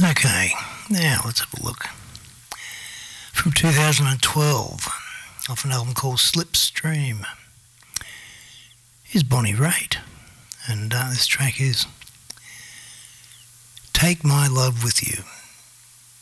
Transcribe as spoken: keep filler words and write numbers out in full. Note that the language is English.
Okay, now let's have a look. From two thousand twelve, off an album called Slipstream, is Bonnie Raitt, and uh, this track is Take My Love With You.